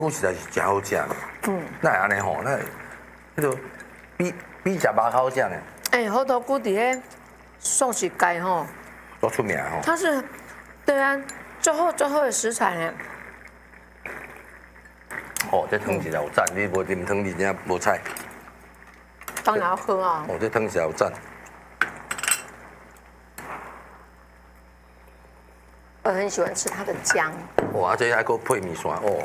菇实在是真好食。那会安尼吼，那迄个比食肉好食呢。 猴头菇伫咧寿喜街吼， 多出名吼。 它是，对啊，最后的食材呢。 哦，这汤实在有赞，你无啉汤你真正无菜。 当然要喝啊。 哦，这汤实在有赞。 我很喜欢吃它的姜。 哇，这还够配米线哦。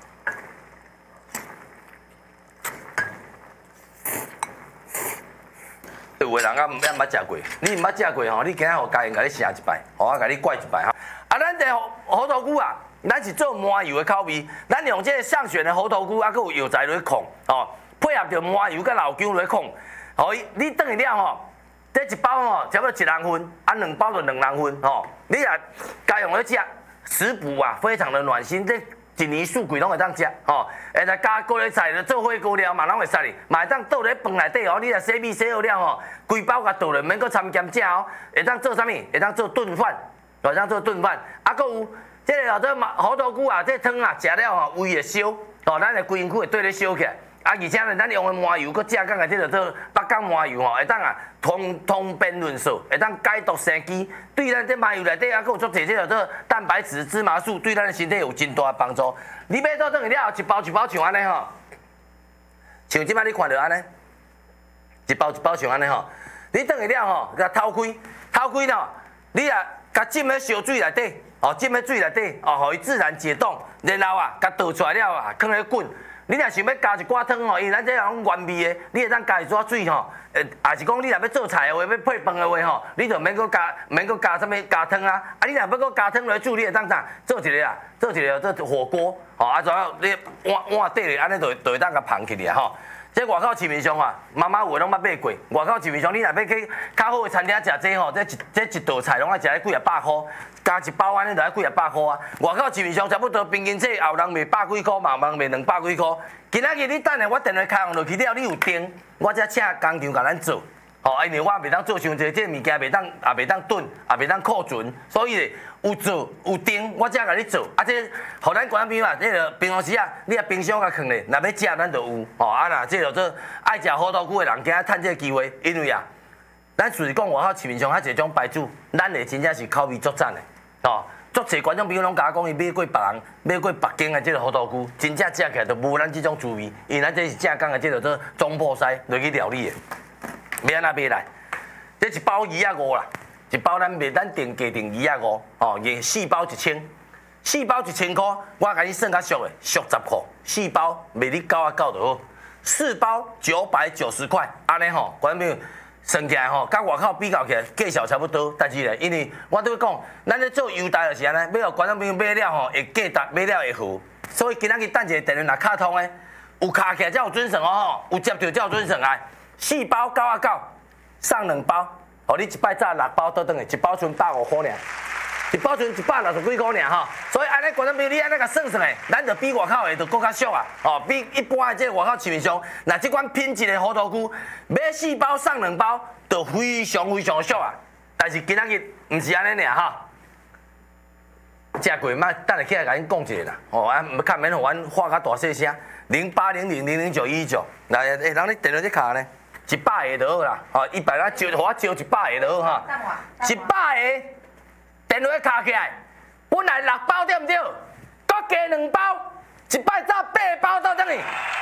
有的人啊，毋捌食过，你毋捌食过吼，你今仔互家人甲你盛一摆，互我甲你灌一摆哈。啊，咱这猴头菇啊，咱是做麻油的口味，咱用这个上选的猴头菇啊，佮有药材落去控哦，配合着麻油佮老姜落去控，哦，你等于了吼。这一包吼，差不多1人份，啊，2包就2人份吼。你也家用咧食，食补啊，非常的暖心。这一年四季拢会当食吼，会来加高丽菜咧做火锅料嘛，拢会使哩。嘛会当倒咧饭内底哦，你若洗米洗好了吼，规包甲倒咧，免搁掺咸食哦。会当做啥物？会当做炖饭，会当做炖饭。啊，搁有这个这猴头菇啊，这汤啊食了吼，胃会烧，哦，咱的规身躯会对咧烧起来。啊，而且呢，咱用的麻油，佮正港的这个做北港麻油吼，会当啊通便润燥，会当解毒生肌，对咱这麻油内底啊，佮有足侪这个做蛋白质、芝麻素，对咱的身体有真大的帮助。你买倒转去了后，一包一包像安尼吼，像即摆你看到安尼，一包一包像安尼吼，你转去了吼，甲偷开咯，你啊甲浸喺烧水内底，哦，浸喺水内底，哦，互伊自然解冻，然后啊，甲倒出来了啊，放咧滚。你若想要加一寡汤吼，因为咱这种原味的，你会当加一撮水吼，也是讲你若要做菜的话，要配饭的话吼，你就免搁加啥物加汤啊。啊，你若要搁加汤来煮，你会当啥做一个啊，做一个做火锅，吼，啊，然后你碗底咧，安尼就会当甲捧起来吼。这外口市面上啊，妈妈有的拢捌买过。外口市面上，你若要去较好的餐厅食这吼，这一道菜拢爱食咧几啊百块，加一包安尼就要几啊百块啊。外口市面上差不多平均这后人卖100几块，嘛人卖200几块。今仔日你等下我电话开放落去了，你有订，我才请工厂甲咱做。哦，因为我袂当做伤济，这物件袂当，也袂当炖，也袂当库存，所以咧有做有订，我才甲你做。啊，这互咱观众朋友啊，这个平常时啊，你啊冰箱甲放咧，若要食咱就有。哦，啊若这叫做爱食猴头菇的人，今仔趁这个机会，因为啊，咱就是讲外口市面上遐侪种牌子，咱的真正是口味足赞的。哦，足侪观众朋友拢甲我讲，伊买过别人，买过北京的这个猴头菇，真正食起来就无咱这种滋味，因为咱这是正港的这个做中破西落去料理的。要安怎买来？这一包250啦，一包咱卖咱定价定250，哦，4包1000，4包1000块，我甲你算较俗的，俗10块，4包卖你99就好，4包990块，安尼吼，观众朋友算起来吼，甲外口比较起来，价钱差不多，但是咧，因为我都要讲，咱咧做优待就是安尼，要互观众朋友买了吼，会价值，买了会好，所以今仔日等一下电话若卡通的，有卡起来才有准绳哦吼，有接到才有准绳啊。4包99，送2包，哦，你一摆炸6包倒转去，一包剩150块尔，一包剩160几块尔吼。所以安尼观众朋友，你安尼甲算算诶，咱就比外口的就更较俗啊，哦，比一般的这个外口市面上，那这款品质的猴头菇，买4包送2包，就非常非常俗啊。但是今仔日毋是安尼尔哈。食过嘛，等下起来甲恁讲一下啦。哦，啊，唔较免互阮话较大细声。0800000919，来，人你电话在卡呢，100个就好啦。哦，100个招，互我招100个就好哈。100个电话卡起来，本来6包对毋对？搁加2包，一摆炸8包到等于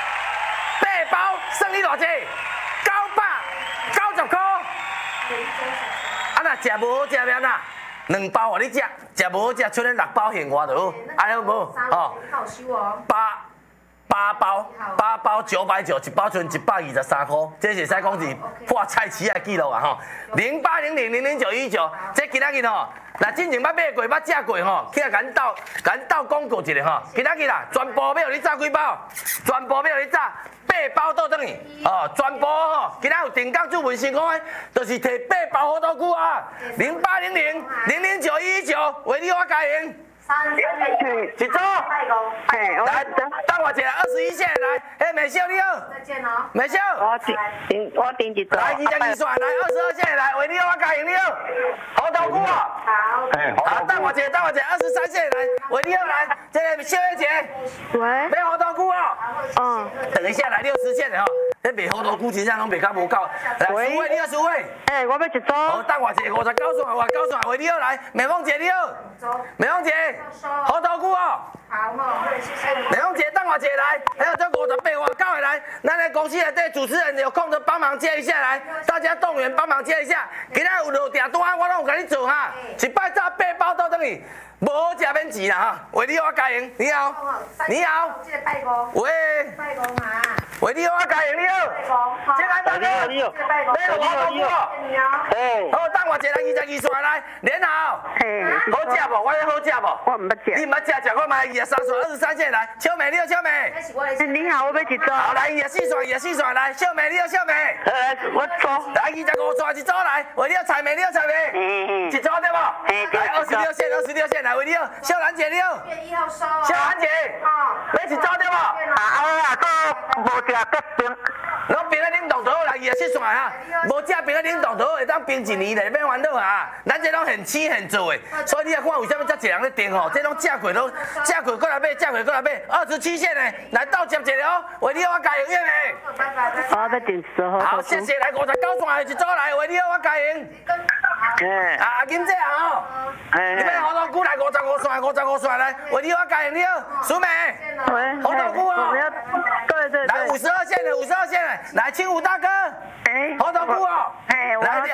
8包，算你偌济？990块。啊，若食无好食要安怎？2包互你食，食无好食，剩咧6包现我就好，安尼好无？哦，8包990，一包剩123块，这是使讲是破菜市的记录啊吼。0800000919，这今仔日吼，若真正捌买过、捌食过吼，起来甲咱斗广告一下吼。今仔日啦，全部要互你炸几包，全部要互你炸8包倒转去，哦，全部吼，今仔有定岗主文成功的，就是摕8包猴头菇啊，0800000919，为你我加赢。一组，来，等我一下，21线来。 来，嘿，美秀你好， 再见哦。 美秀， 我顶一组。 来22线来22线来，喂你好，我嘉颖你好，猴头菇哦。 好。 好，等我一下23线来，喂你好来，这个秀月姐， 喂。 买猴头菇哦。 嗯。 等一下来60线的吼，你卖猴头菇真正拢卖较无够。来，苏伟你好，苏伟。 我要一组。 好，等我一下59线，59线，喂你好来，美凤姐你好，美凤姐，猴头菇哦。 好哈，谢谢你。 美凤姐，等我一下来，还有这5859的来，咱的公司内底主持人有空就帮忙接一下来，大家动员帮忙接一下。今仔有落订单，我拢有甲你做哈，一摆早8包倒等去，无好食免钱啦哈。喂，你好，我嘉莹，你好，你好， 这个拜公。 喂， 拜公啊。 喂，你好，我嘉莹，你好，进来大哥， 你好， 你好，好头菇哦。好，等我一下22线来，连好，好食无？我咧好食无？ 我唔捌食。 你唔捌食，食看卖23线23线来，小美你好，小美。 你好，我要一组。 好来24线来，小美你好，小美。 我组。 来25线一组来，喂你好，彩美你好，彩美。一组对不？来26线来，喂你好，秀兰姐你好。 1月1号收。 秀兰姐。来一组对不？ 都无食得冰。 拢冰在冷冻头来27线哈，无食冰在冷冻头会当冰1年嘞，免烦恼啊。咱这拢很轻很做的，所以你来看为什么遮济人咧订吼，这拢食过过来买，食过过来买。27线的来倒接一个哦，喂你好，我嘉莹月妹。 我要订1号。 好，谢谢来59线的一组来，喂你好，我嘉莹。啊，金姐啊吼，你买猴头菇来55线来，喂你好，我嘉莹你好，苏美。猴头菇哦。 对。 来52线的，来清武大哥。猴头菇哦。来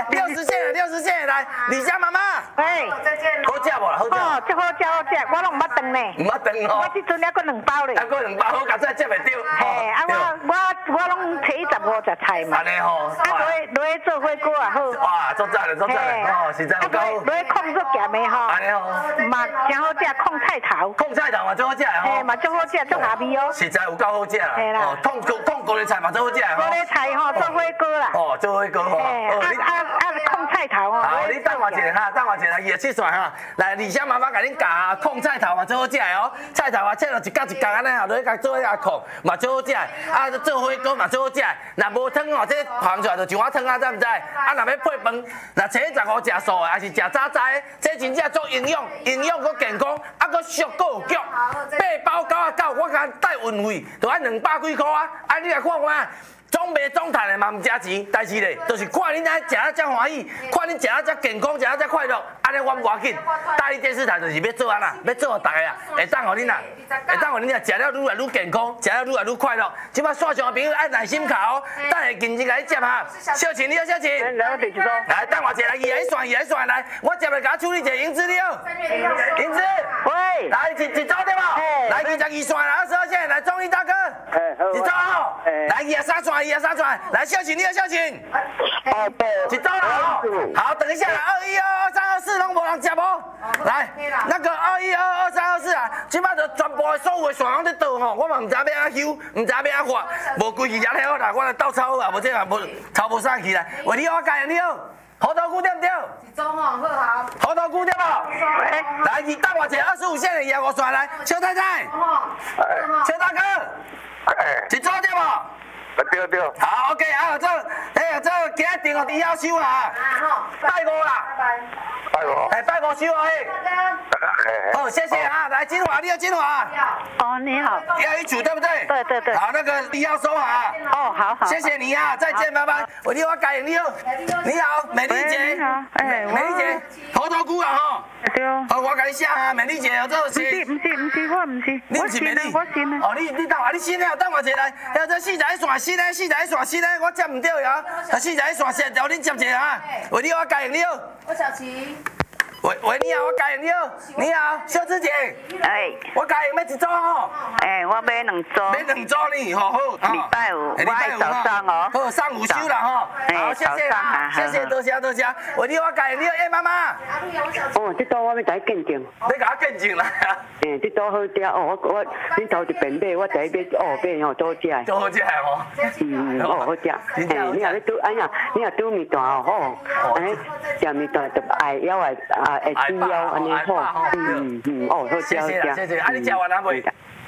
60线的来，李香妈妈。 再见。 好食无啦？好食。 哦，这好食，我拢唔捌订呢。 唔捌订哦。 我即阵还佫2包咧。 还佫2包，好，甲再接袂着。 我拢提15食菜嘛。 安尼吼。 落去做火锅也好。 哇，做赞了，哦，实在有够。 落去控做咸的吼。 安尼吼。 嘛真好食，控菜头。 控菜头嘛最好食的吼。 嘛最好食，足下味哦。 实在有够好食啦。 嘿啦。 控高丽菜嘛最好食的吼。 高丽菜吼做火锅啦。 哦，做火锅吼。 控菜头哦。 好，你等我一下哈，等我一下来27线哈，来李香妈妈甲恁教控菜头嘛最好食的哦，菜头啊切了一角一角安尼啊，落去甲做下控嘛最好食的，啊做火锅嘛最好食的，若无汤哦，这放出来就像我汤啊，知唔知？啊若要配饭，若初15食素的，还是食早早的，这真正足营养佮健康，啊佮俗佮有脚，8包99，我甲带运费，就要200几块啊，啊你来看看。总卖总赚的嘛唔加钱，但是咧，就是看恁安食啊遮欢喜，看恁食啊遮健康，食啊遮快乐，安尼我唔要紧。大力电视台就是要做安啦，要做互大家啊，会当互恁啊，会当互恁啊食了愈来愈健康，食了愈来愈快乐。即摆线上的朋友爱耐心卡哦，等下认真甲你接哈。小琴你好，小琴。来，等我一下来21线来，我接来甲处理一下银子你好。银子。 喂。 来一组对无？来22线来22线来，钟义大哥。一组吼。来23线，来小琴，你好，小琴。一组啦吼。好，等一下啦，21、22、23、24拢无人接无？来，那个21、22、23、24啊，即摆就全部的所有的线拢在倒吼，我嘛唔知要安修，唔知要安发，无规矩也了啦，我来斗抄啊，无这啊无抄无啥去来。喂，你好，我嘉莹你好，猴头菇对不对？ 一组吼，好。 猴头菇对无？来，你等我一下25线的25线来，邱太太，邱大哥，一组对无？对。好 ，OK，啊，这今仔订哦，你要收啊，拜五啦，拜五收啊，好，谢谢啊，来金华，你好，金华。 哦，你好。 要一组对不对？ 对。 好，那个你要收啊。 哦，好。 谢谢你啊，再见，拜拜。我你好，嘉莹，你好，你好，美丽姐。 你好。 美丽姐，猴头菇啊吼。 对。 好，我甲你写啊，美丽姐，这是。 唔是，我唔是。 你唔是美丽？ 我信啊。 哦，你等下，你信啊，等我一下来。还有这41线的，我接唔到呀。41线，叫恁接一下啊。喂，你好，嘉莹，你好。 我小琪。 喂，你好，我嘉莹，你好，秀芝姐。我嘉莹要一组吼。 我买2组。 买2组呢，吼好。 礼拜五，我早上哦。 好，上午休啦吼。好，谢谢啦，谢谢，多谢。喂，你好，我嘉莹，你好，妈妈。 哦，这刀我要甲你鉴定。 你甲我鉴定啦。 这刀好食哦，你头一遍买，我第一遍买吼多食。 多好食吼。 好食。你若拄哎呀，你若拄面大哦，安尼食面大就爱腰会吃腰安尼好。好食。 谢谢。啊，你食完了未？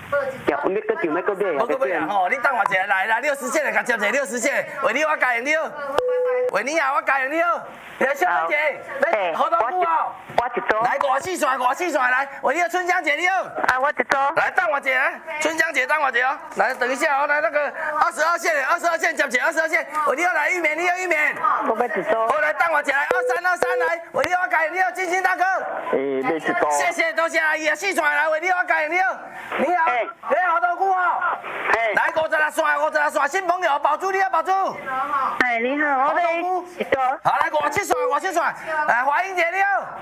要要搁上要搁买无搁买啊吼，你等我一下来啦，60线的甲接者60线，为你我加用了，为你啊我加用了，来小妹姐，来好多股哦， 我一组。 来54线来，为你春香姐了， 啊，我一组。 来等我一下，春香姐等我一下哦，来等一下哦，来那个22线的22线接者22线，为你要来玉棉，你要玉棉， 我要一组。 好来等我一下来23来，为你我加用了，金星大哥， 要一组。 谢谢多谢阿姨啊，4线来为你我加用了，你好，你好多股哦。来56线，新朋友保住，你要保住。 哎，你好，我要一组。 好，来57线，来华英姐了。